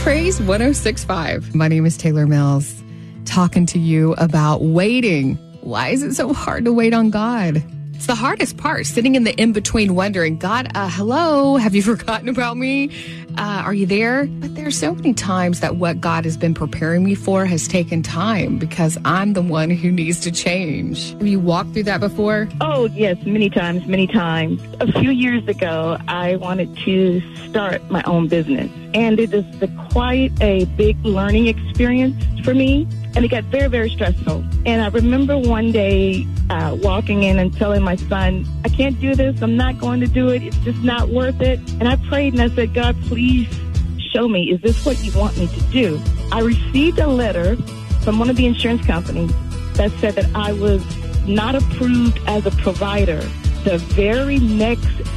Praise 106.5. My name is Taylor Mills, talking to you about waiting. Why is it so hard to wait on God? It's the hardest part, sitting in the in-between wondering, God, hello, have you forgotten about me? Are you there? But there's so many times that what God has been preparing me for has taken time because I'm the one who needs to change. Have you walked through that before? Oh, yes, many times, many times. A few years ago, I wanted to start my own business. And it is quite a big learning experience for me. And it got very, very stressful. And I remember one day walking in and telling my son, I can't do this. I'm not going to do it. It's just not worth it. And I prayed and I said, God, please show me. Is this what you want me to do? I received a letter from one of the insurance companies that said that I was not approved as a provider. The very next